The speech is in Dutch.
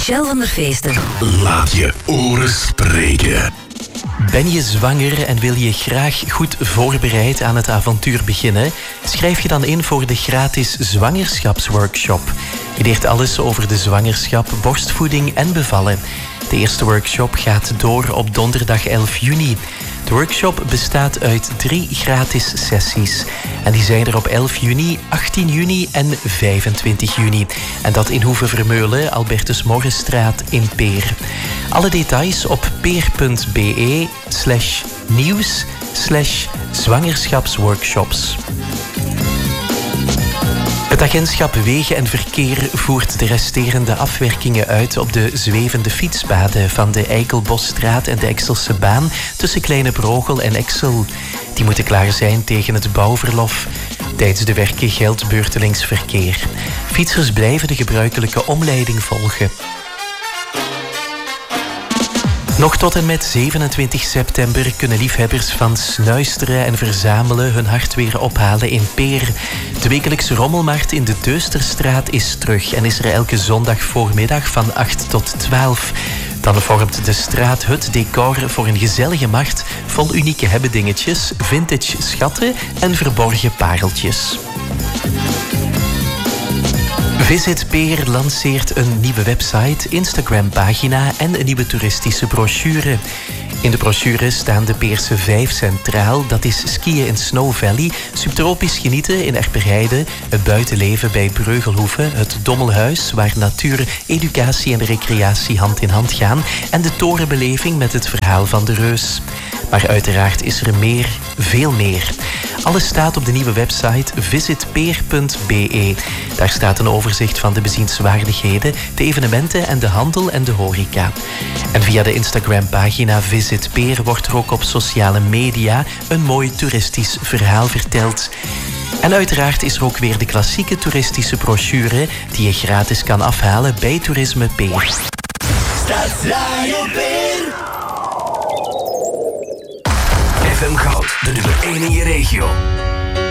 Michel van der Feesten. Laat je oren spreken. Ben je zwanger en wil je graag goed voorbereid aan het avontuur beginnen? Schrijf je dan in voor de gratis zwangerschapsworkshop. Je leert alles over de zwangerschap, borstvoeding en bevallen. De eerste workshop gaat door op donderdag 11 juni. De workshop bestaat uit 3 gratis sessies. En die zijn er op 11 juni, 18 juni en 25 juni. En dat in Hoeve-Vermeulen, Albertus Morgenstraat in Peer. Alle details op peer.be/nieuws/zwangerschapsworkshops. Het agentschap Wegen en Verkeer voert de resterende afwerkingen uit op de zwevende fietspaden van de Eikelbosstraat en de Exelse baan tussen Kleine Brogel en Exel. Die moeten klaar zijn tegen het bouwverlof. Tijdens de werken geldt beurtelings verkeer. Fietsers blijven de gebruikelijke omleiding volgen. Nog tot en met 27 september kunnen liefhebbers van snuisteren en verzamelen hun hart weer ophalen in Peer. De wekelijkse rommelmarkt in de Deusterstraat is terug en is er elke zondag voormiddag van 8 tot 12. Dan vormt de straat het decor voor een gezellige markt vol unieke hebbedingetjes, vintage schatten en verborgen pareltjes. Visit Peer lanceert een nieuwe website, Instagram-pagina en een nieuwe toeristische brochure. In de brochure staan de Peerse 5 centraal. Dat is skiën in Snow Valley, subtropisch genieten in Erperheide, het buitenleven bij Breugelhoeve, het Dommelhuis, waar natuur, educatie en recreatie hand in hand gaan, en de torenbeleving met het verhaal van de reus. Maar uiteraard is er meer, veel meer. Alles staat op de nieuwe website visitpeer.be. Daar staat een overzicht van de bezienswaardigheden, de evenementen en de handel en de horeca. En via de Instagram-pagina Visit Peer wordt er ook op sociale media een mooi toeristisch verhaal verteld. En uiteraard is er ook weer de klassieke toeristische brochure die je gratis kan afhalen bij Toerisme Peer. Stadsradio Peer. FM Goud, de nummer 1 in je regio.